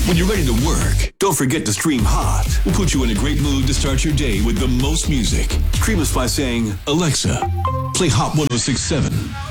When you're ready to work, don't forget to stream Hot. We'll put you in a great mood to start your day with the most music. Stream us by saying, Alexa, play Hot 106.7.